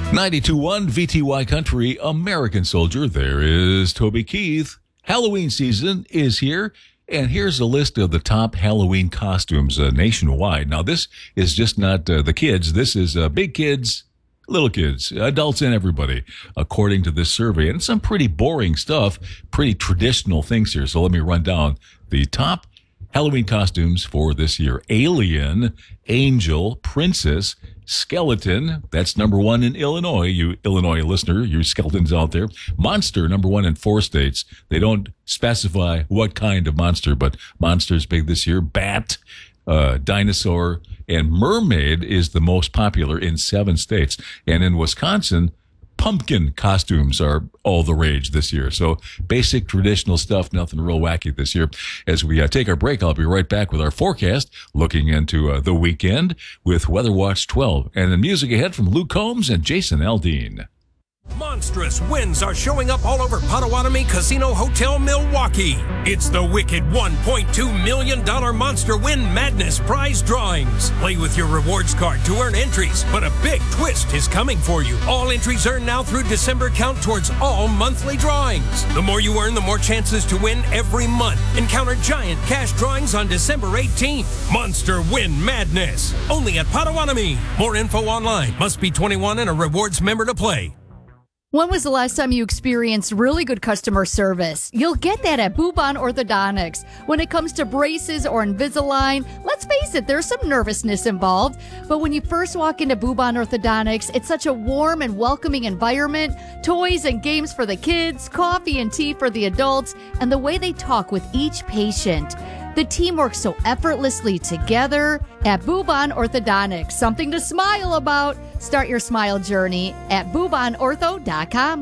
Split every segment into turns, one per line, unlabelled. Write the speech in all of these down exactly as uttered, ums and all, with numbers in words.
ninety-two point one V T Y Country, American Soldier. There is Toby Keith. Halloween season is here, and here's a list of the top Halloween costumes uh, nationwide. Now, this is just not uh, the kids. This is uh, big kids, little kids, adults, and everybody, according to this survey. And it's some pretty boring stuff, pretty traditional things here. So let me run down the top Halloween costumes for this year. Alien, Angel, Princess, Skeleton. That's number one in Illinois. You Illinois listener, you skeletons out there. Monster, number one in four states. They don't specify what kind of monster, but monster's big this year. Bat, uh, dinosaur, and mermaid is the most popular in seven states. And in Wisconsin, pumpkin costumes are all the rage this year. So basic traditional stuff, nothing real wacky this year. As we uh, take our break, I'll be right back with our forecast, looking into uh, the weekend with Weather Watch twelve. And the music ahead from Luke Combs and Jason Aldean.
Monstrous wins are showing up all over Potawatomi Casino Hotel Milwaukee. It's the wicked one point two million dollars Monster Win Madness prize drawings. Play with your rewards card to earn entries, but a big twist is coming for you. All entries earned now through December count towards all monthly drawings. The more you earn, the more chances to win every month. Encounter giant cash drawings on December eighteenth. Monster Win Madness. Only at Potawatomi. More info online. Must be twenty-one and a rewards member to play.
When was the last time you experienced really good customer service? You'll get that at Bubon Orthodontics. When it comes to braces or Invisalign, let's face it, there's some nervousness involved. But when you first walk into Bubon Orthodontics, it's such a warm and welcoming environment. Toys and games for the kids, coffee and tea for the adults, and the way they talk with each patient. The team works so effortlessly together at Bubon Orthodontics. Something to smile about. Start your smile journey at bubon ortho dot com.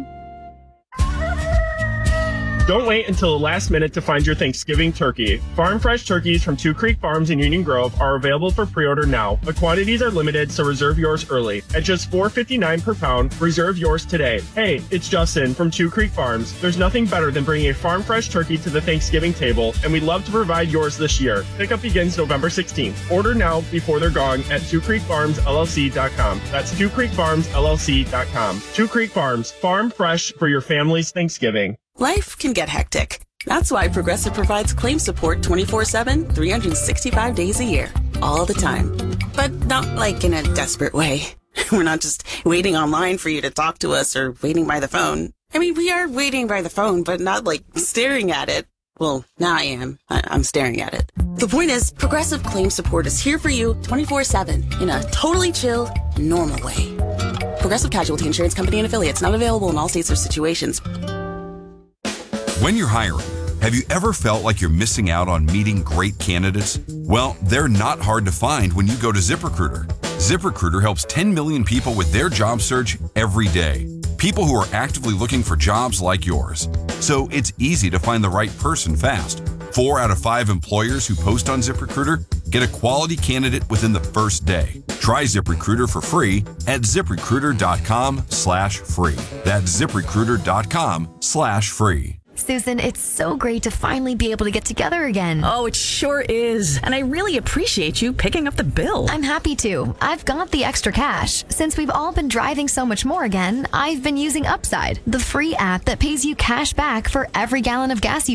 Don't wait until the last minute to find your Thanksgiving turkey. Farm fresh turkeys from Two Creek Farms in Union Grove are available for pre-order now. The quantities are limited, so reserve yours early. At just four dollars and fifty-nine cents per pound, reserve yours today. Hey, it's Justin from Two Creek Farms. There's nothing better than bringing a farm fresh turkey to the Thanksgiving table, and we'd love to provide yours this year. Pickup begins November sixteenth. Order now before they're gone at two creek farms l l c dot com. That's two creek farms l l c dot com. Two Creek Farms, farm fresh for your family's Thanksgiving.
Life can get hectic. That's why Progressive provides claim support twenty-four seven, three hundred sixty-five days a year, all the time. But not like in a desperate way. We're not just waiting online for you to talk to us or waiting by the phone. I mean, we are waiting by the phone, but not like staring at it. Well, now I am. I- I'm staring at it. The point is, Progressive claim support is here for you twenty-four seven in a totally chill, normal way. Progressive Casualty Insurance Company and Affiliates, not available in all states or situations.
When you're hiring, have you ever felt like you're missing out on meeting great candidates? Well, they're not hard to find when you go to ZipRecruiter. ZipRecruiter helps ten million people with their job search every day. People who are actively looking for jobs like yours. So it's easy to find the right person fast. Four out of five employers who post on ZipRecruiter get a quality candidate within the first day. Try ZipRecruiter for free at ZipRecruiter.com slash free. That's ZipRecruiter.com slash free.
Susan, it's so great to finally be able to get together again.
Oh, it sure is. And I really appreciate you picking up the bill.
I'm happy to. I've got the extra cash. Since we've all been driving so much more again, I've been using Upside, the free app that pays you cash back for every gallon of gas you